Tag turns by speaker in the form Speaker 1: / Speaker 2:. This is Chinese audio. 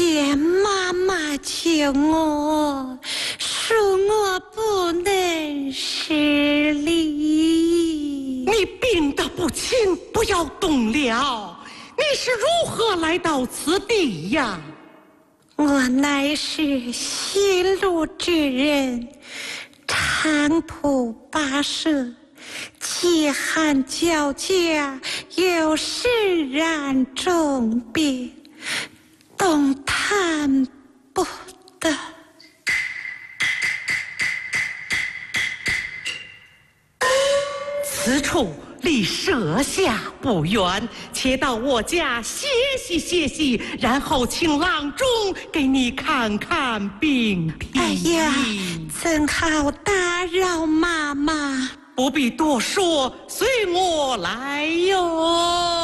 Speaker 1: 见妈妈救我，恕我不能施礼。
Speaker 2: 你病得不轻，不要动了。你是如何来到此地呀？
Speaker 1: 我乃是新路之人，长途跋涉，饥寒交加，又实染重病，动弹不得。
Speaker 2: 此处离舍下不远，且到我家歇息歇息，然后请郎中给你看看病体。
Speaker 1: 哎呀，怎好打扰妈妈？
Speaker 2: 不必多说，随我来哟。